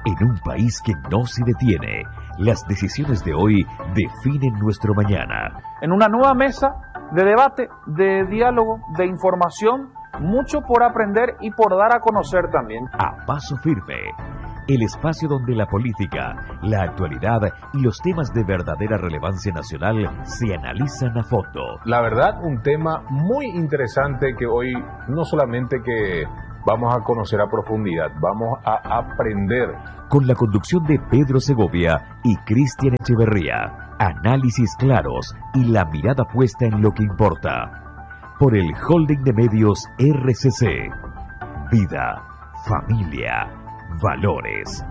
En un país que no se detiene, las decisiones de hoy definen nuestro mañana. En una nueva mesa de debate, de diálogo, de información, mucho por aprender y por dar a conocer también. A Paso Firme, el espacio donde la política, la actualidad y los temas de verdadera relevancia nacional se analizan a fondo. La verdad, un tema muy interesante que hoy no solamente que vamos a conocer a profundidad, vamos a aprender. Con la conducción de Pedro Segovia y Cristian Echeverría. Análisis claros y la mirada puesta en lo que importa. Por el Holding de Medios RCC. Vida, familia, valores.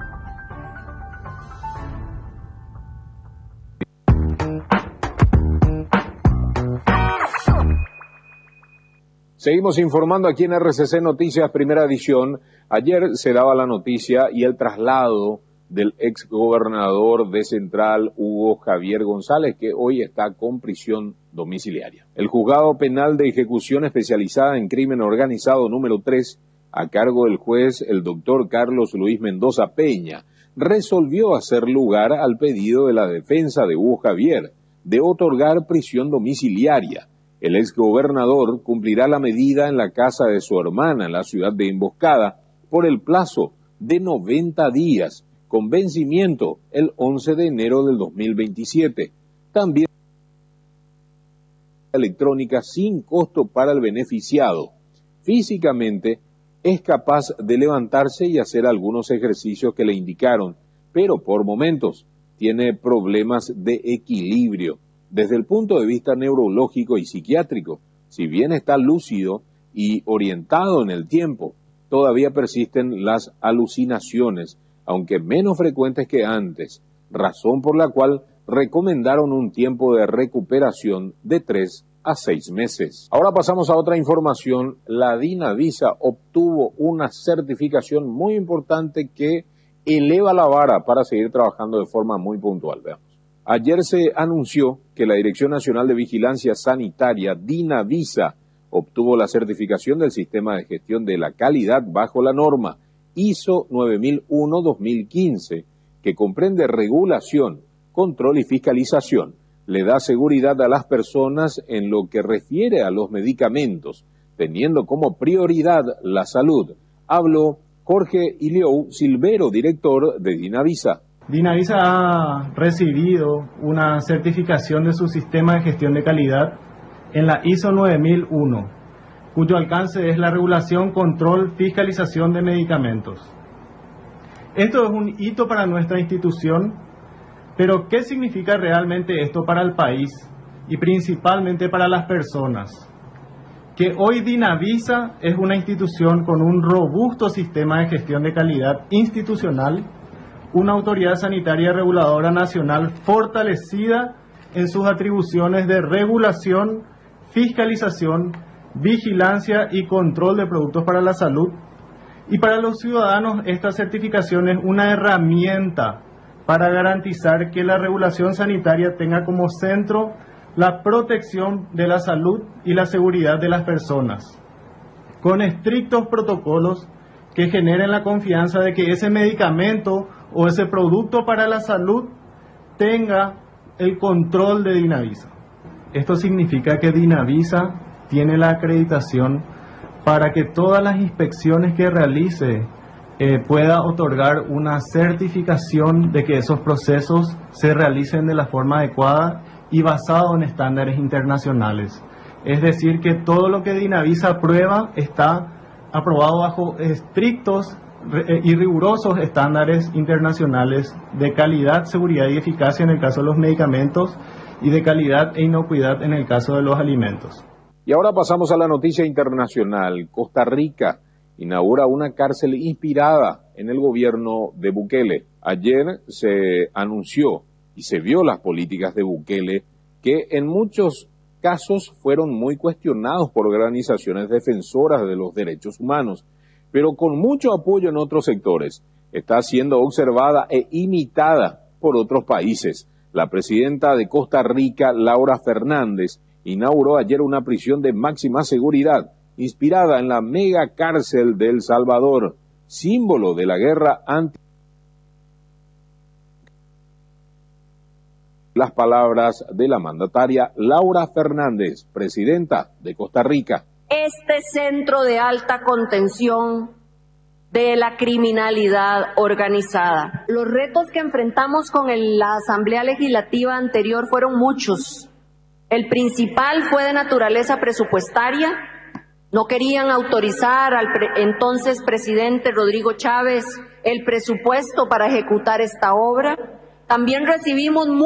Seguimos informando aquí en RCC Noticias, primera edición. Ayer se daba la noticia y el traslado del ex gobernador de Central, Hugo Javier González, que hoy está con prisión domiciliaria. El Juzgado Penal de Ejecución Especializada en Crimen Organizado número 3, a cargo del juez el doctor Carlos Luis Mendoza Peña, resolvió hacer lugar al pedido de la defensa de Hugo Javier de otorgar prisión domiciliaria. El exgobernador cumplirá la medida en la casa de su hermana en la ciudad de Emboscada por el plazo de 90 días, con vencimiento el 11 de enero del 2027. También electrónica sin costo para el beneficiado. Físicamente es capaz de levantarse y hacer algunos ejercicios que le indicaron, pero por momentos tiene problemas de equilibrio. Desde el punto de vista neurológico y psiquiátrico, si bien está lúcido y orientado en el tiempo, todavía persisten las alucinaciones, aunque menos frecuentes que antes, razón por la cual recomendaron un tiempo de recuperación de 3 a 6 meses. Ahora pasamos a otra información. La Dinavisa obtuvo una certificación muy importante que eleva la vara para seguir trabajando de forma muy puntual. Veamos. Ayer se anunció que la Dirección Nacional de Vigilancia Sanitaria, Dinavisa, obtuvo la certificación del Sistema de Gestión de la Calidad bajo la norma ISO 9001-2015, que comprende regulación, control y fiscalización. Le da seguridad a las personas en lo que refiere a los medicamentos, teniendo como prioridad la salud. Habló Jorge Iliou Silvero, director de Dinavisa. Dinavisa ha recibido una certificación de su sistema de gestión de calidad en la ISO 9001, cuyo alcance es la regulación, control, fiscalización de medicamentos. Esto es un hito para nuestra institución, pero ¿qué significa realmente esto para el país y principalmente para las personas? Que hoy Dinavisa es una institución con un robusto sistema de gestión de calidad institucional, una autoridad sanitaria reguladora nacional fortalecida en sus atribuciones de regulación, fiscalización, vigilancia y control de productos para la salud. Y para los ciudadanos esta certificación es una herramienta para garantizar que la regulación sanitaria tenga como centro la protección de la salud y la seguridad de las personas, con estrictos protocolos que generen la confianza de que ese medicamento o ese producto para la salud tenga el control de Dinavisa. Esto significa que Dinavisa tiene la acreditación para que todas las inspecciones que realice pueda otorgar una certificación de que esos procesos se realicen de la forma adecuada y basado en estándares internacionales. Es decir, que todo lo que Dinavisa aprueba está aprobado bajo estrictos y rigurosos estándares internacionales de calidad, seguridad y eficacia en el caso de los medicamentos y de calidad e inocuidad en el caso de los alimentos. Y ahora pasamos a la noticia internacional. Costa Rica inaugura una cárcel inspirada en el gobierno de Bukele. Ayer se anunció y se vio las políticas de Bukele que en muchos casos fueron muy cuestionados por organizaciones defensoras de los derechos humanos, pero con mucho apoyo en otros sectores. Está siendo observada e imitada por otros países. La presidenta de Costa Rica, Laura Fernández, inauguró ayer una prisión de máxima seguridad, inspirada en la mega cárcel de El Salvador, símbolo de la guerra Las palabras de la mandataria Laura Fernández, presidenta de Costa Rica. Este centro de alta contención de la criminalidad organizada. Los retos que enfrentamos con la Asamblea Legislativa anterior fueron muchos. El principal fue de naturaleza presupuestaria. No querían autorizar al entonces presidente Rodrigo Chávez el presupuesto para ejecutar esta obra. También recibimos